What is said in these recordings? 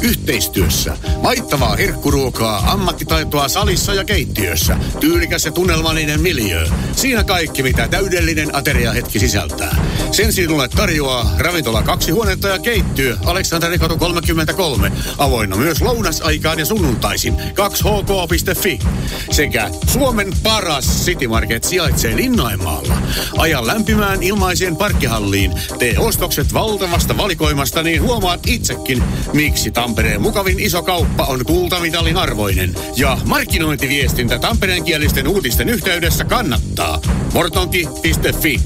Yhteistyössä. Maittavaa herkkuruokaa, ammattitaitoa salissa ja keittiössä. Tyylikäs ja tunnelmallinen miljöö. Siinä kaikki, mitä täydellinen ateriahetki sisältää. Sen sinulle tarjoaa ravintola 2 huonetta ja keittiö Aleksanteri-katu 33. Avoinna myös lounasaikaan ja sunnuntaisin 2hk.fi. Sekä Suomen paras City Market sijaitsee Linnainmaalla. Aja lämpimään ilmaiseen parkkihalliin. Tee ostokset valtavasta valikoimasta, niin huomaat itsekin, miksi Tampereen mukavin iso kauppa on kultamitalin arvoinen. Ja markkinointiviestintä tampereenkielisten uutisten yhteydessä kannattaa. Mortonki.fi.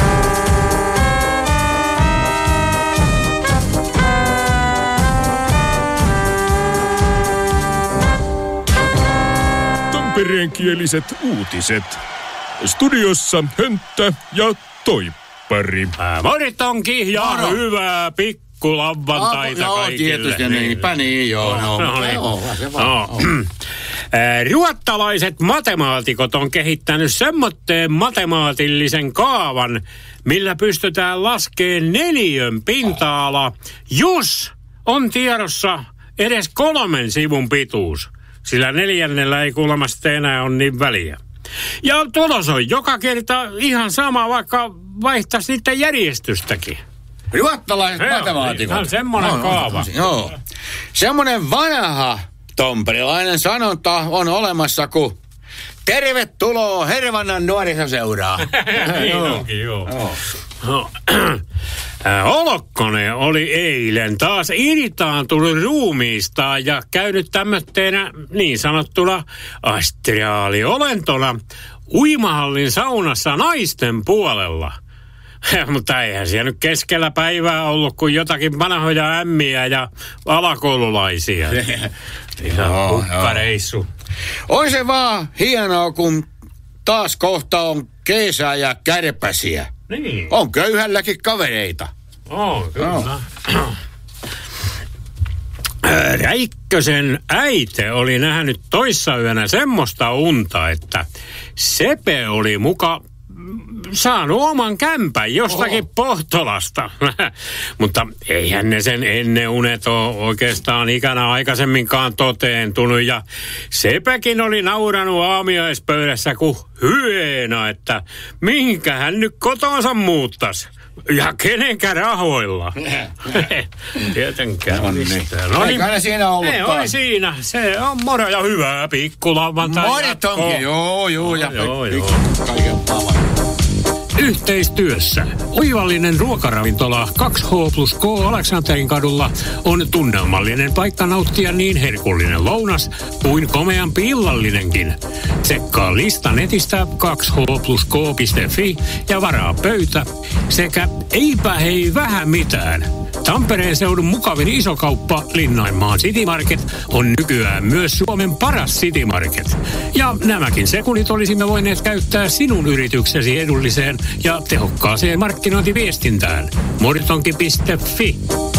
Tampereenkieliset uutiset. Studiossa Hönttä ja Toippari. Mortonki ja hyvää pikkulavvantaita kaikille. Tietysti niinpä niin, joo. Ruottalaiset matemaatikot on kehittänyt semmoitteen matemaatillisen kaavan, millä pystytään laskemaan neliön pinta-ala, jos on tiedossa edes 3 sivun pituus. Sillä 4 ei kuulemasta enää ole niin väliä. Ja tulos on joka kerta ihan sama, vaikka vaihtaisi niiden järjestystäkin. Ruottalaiset matemaatikot. Ihan semmoinen kaava. Joo. Semmoinen vanha tomperilainen sanonta on olemassa, kun tervetuloa Hervannan nuorisoseuraa. Niin onkin, joo. Olokkonen oli eilen taas irtaantunut ruumiistaan ja käynyt tämmötteenä niin sanottuna astriaaliolentona uimahallin saunassa naisten puolella. Mutta eihän siellä nyt keskellä päivää ollut kuin jotakin vanhoja ämmiä ja alakoululaisia. Ihan hukkareissu. On se vaan hienoa, kun taas kohta on keesää ja kärpäsiä. Niin. On köyhälläkin kavereita. Kyllä. Räikkösen äite oli nähnyt toissayönä semmoista unta, että Sepe oli muka saanut oman kämpän jostakin Pohtolasta. Mutta eihän ne sen ennen unet ole oikeastaan ikänä aikaisemminkaan toteentunut. Ja Sepäkin oli nauranut aamiaispöydässä kuin hyena, että mihinkä hän nyt kotonsa muuttaisi. Ja kenenkä rahoilla? Tietenkään. No niin. Eikä ne siinä ollutkaan. Ei oli siinä. Se on moro ja hyvää pikkulavvantai. Morit onkin. Joo. Kaiken pavan. Yhteistyössä oivallinen ruokaravintola 2H+K Aleksanterinkadulla on tunnelmallinen paikka nauttia niin herkullinen lounas kuin komeampi illallinenkin. Tsekkaa lista netistä 2hk+k.fi ja varaa pöytä sekä eipä hei vähän mitään. Tampereen seudun mukavin isokauppa Linnainmaan City Market on nykyään myös Suomen paras City Market. Ja nämäkin sekunnit olisimme voineet käyttää sinun yrityksesi edulliseen ja tehokkaaseen markkinointiviestintään. Mortonki.fi